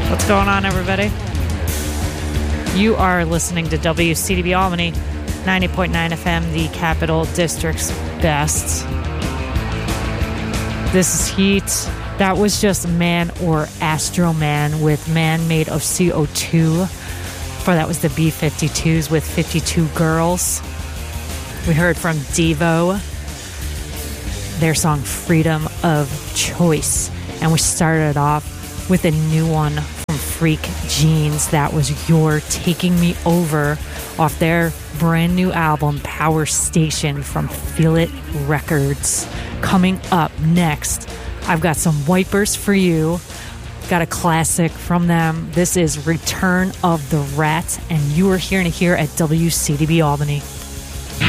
What's going on, everybody? You are listening to WCDB Albany, 90.9 FM, the Capital District's best. This is Heat. That was just Man or Astro Man with Man Made of CO2. Before that was the B-52s with 52 Girls. We heard from Devo, their song Freedom of Choice. And we started off with a new one from Freak Jeans. That was You're Taking Me Over off their brand new album Power Station from Feel It Records. Coming up next, I've got some Wipers for you. Got a classic from them. This is Return of the Rat, and you are hearing it here at WCDB Albany.